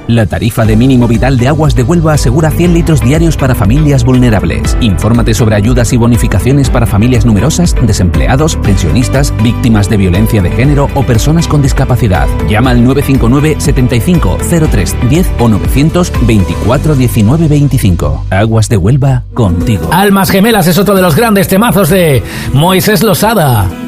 La tarifa de mínimo vital de Aguas de Huelva asegura 100 litros diarios para familias vulnerables. Infórmate sobre ayudas y bonificaciones para familias numerosas, desempleados, pensionistas, víctimas de violencia de género o personas con discapacidad. Llama al 959 75 03 10 o 924 19 25. Aguas de Huelva, contigo. Almas Gemelas es otro de los grandes temazos de Moisés Losada.